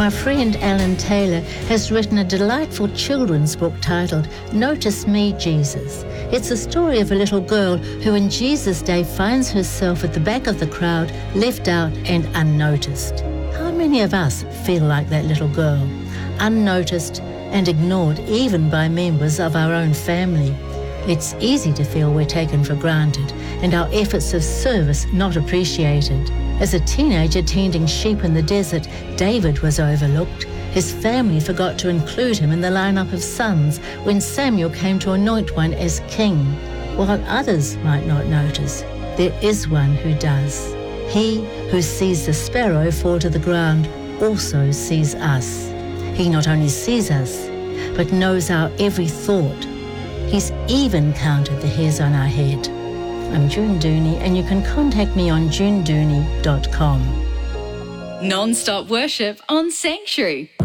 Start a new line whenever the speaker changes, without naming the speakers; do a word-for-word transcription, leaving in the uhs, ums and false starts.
My friend Alan Taylor has written a delightful children's book titled Notice Me, Jesus. It's the story of a little girl who in Jesus' day finds herself at the back of the crowd, left out and unnoticed. How many of us feel like that little girl, unnoticed and ignored even by members of our own family? It's easy to feel we're taken for granted and our efforts of service not appreciated. As a teenager tending sheep in the desert, David was overlooked. His family forgot to include him in the lineup of sons when Samuel came to anoint one as king. While others might not notice, there is one who does. He who sees the sparrow fall to the ground also sees us. He not only sees us, but knows our every thought. He's even counted the hairs on our head. I'm June Dooney, and you can contact me on june dooney dot com.
Non-stop worship on Sanctuary.